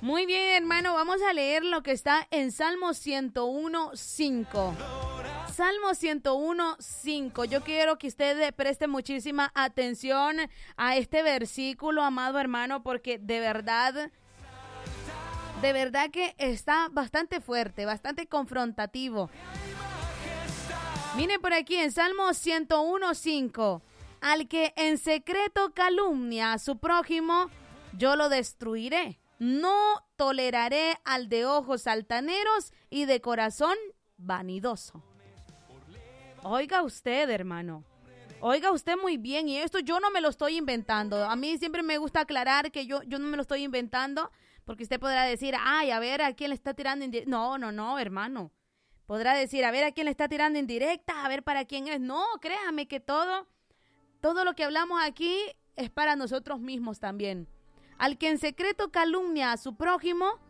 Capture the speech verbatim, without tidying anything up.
Muy bien, hermano, vamos a leer lo que está en Salmo ciento uno, cinco. Salmo ciento uno, cinco. Yo quiero que usted preste muchísima atención a este versículo, amado hermano, porque de verdad, de verdad que está bastante fuerte, bastante confrontativo. Mire por aquí en Salmo ciento uno, cinco. Al que en secreto calumnia a su prójimo, yo lo destruiré. No toleraré al de ojos altaneros y de corazón vanidoso. Oiga usted, hermano. Oiga usted muy bien. Y esto yo no me lo estoy inventando. A mí siempre me gusta aclarar que yo, yo no me lo estoy inventando. Porque usted podrá decir, ay, a ver, ¿a quién le está tirando indirecta? No, no, no, hermano. Podrá decir, a ver, ¿a quién le está tirando indirecta? A ver, ¿para quién es? No, créame que todo, todo lo que hablamos aquí es para nosotros mismos también. Al que en secreto calumnia a su prójimo,